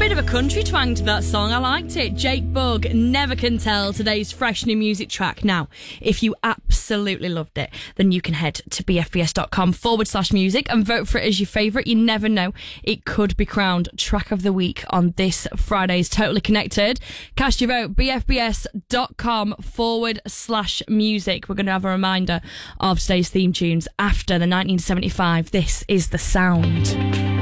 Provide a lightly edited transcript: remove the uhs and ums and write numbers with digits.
bit of a country twang to that song. I liked it. Jake Bugg, Never Can Tell, today's fresh new music track. Now, if you absolutely loved it, then you can head to bfbs.com/music and vote for it as your favourite. You never know, it could be crowned track of the week on this Friday's Totally Connected. Cast your vote, bfbs.com/music. We're going to have a reminder of today's theme tunes after the 1975. This is The Sound.